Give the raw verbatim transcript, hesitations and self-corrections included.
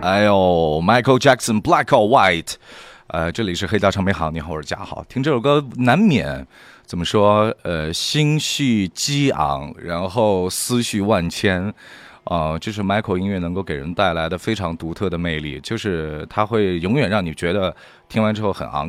哎呦 ，Michael Jackson Black or White， 呃，这里是黑胶唱片行，你好，我是嘉豪。听这首歌难免怎么说？呃，心绪激昂，然后思绪万千。啊、呃，这是 Michael 音乐能够给人带来的非常独特的魅力，就是它会永远让你觉得听完之后很昂。